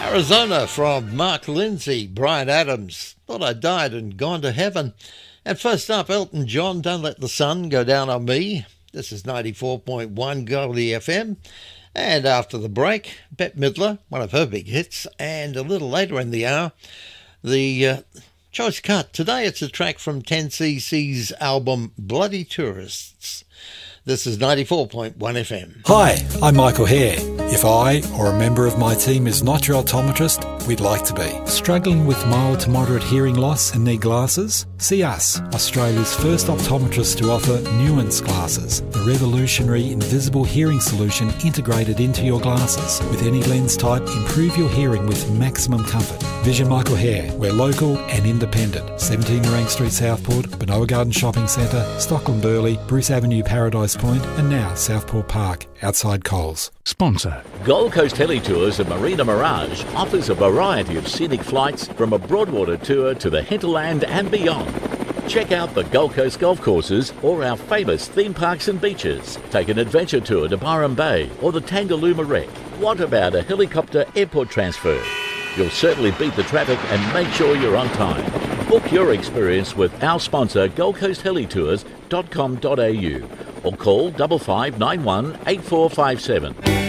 Arizona from Mark Lindsay, Brian Adams, thought I died and gone to heaven. And first up, Elton John, Don't Let the Sun Go Down on Me. This is 94.1 Goldie FM. And after the break, Bette Midler, one of her big hits. And a little later in the hour, the choice cut. Today it's a track from 10cc's album Bloody Tourists. This is 94.1 FM. Hi, I'm Michael Hare. If I or a member of my team is not your optometrist, we'd like to be. Struggling with mild to moderate hearing loss and need glasses? See us, Australia's first optometrist to offer Nuance glasses, the revolutionary invisible hearing solution integrated into your glasses. With any lens type, improve your hearing with maximum comfort. Vision Michael Hare. We're local and independent. 17 Nerang Street, Southport, Benoa Garden Shopping Centre, Stockland Burleigh, Bruce Avenue, Paradise Point, and now Southport Park, outside Coles. Sponsor. Gold Coast Heli Tours and Marina Mirage offers a variety of scenic flights from a Broadwater tour to the hinterland and beyond. Check out the Gold Coast golf courses or our famous theme parks and beaches. Take an adventure tour to Byron Bay or the Tangalooma Wreck. What about a helicopter airport transfer? You'll certainly beat the traffic and make sure you're on time. Book your experience with our sponsor goldcoasthelitours.com.au or call 5591 8457.